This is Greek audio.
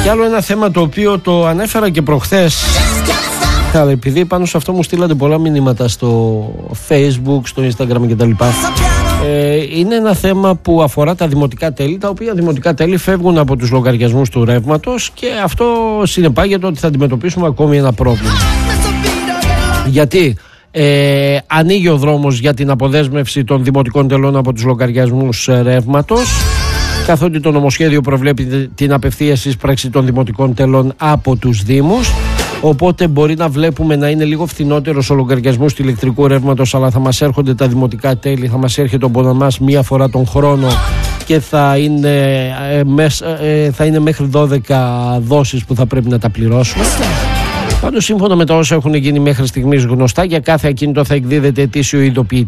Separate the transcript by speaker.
Speaker 1: Και άλλο ένα θέμα το οποίο το ανέφερα και προχθές, αλλά επειδή πάνω σε αυτό μου στείλατε πολλά μηνύματα στο Facebook, στο Instagram κτλ. Είναι ένα θέμα που αφορά τα δημοτικά τέλη, τα οποία δημοτικά τέλη φεύγουν από τους λογαριασμούς του ρεύματος και αυτό συνεπάγεται ότι θα αντιμετωπίσουμε ακόμη ένα πρόβλημα. Γιατί ανοίγει ο δρόμος για την αποδέσμευση των δημοτικών τελών από τους λογαριασμούς ρεύματος, καθότι το νομοσχέδιο προβλέπει την απευθείας εισπράξη των δημοτικών τελών από τους Δήμους. Οπότε μπορεί να βλέπουμε να είναι λίγο φθηνότερος ο λογαριασμός του ηλεκτρικού ρεύματος, αλλά θα μας έρχονται τα δημοτικά τέλη, θα μας έρχεται ο μποναμάς μία φορά τον χρόνο και θα είναι μέχρι 12 δόσεις που θα πρέπει να τα πληρώσουμε. Πάντως, σύμφωνα με τα όσα έχουν γίνει μέχρι στιγμής γνωστά, για κάθε ακίνητο θα εκδίδεται ετήσιο ειδοποιητικό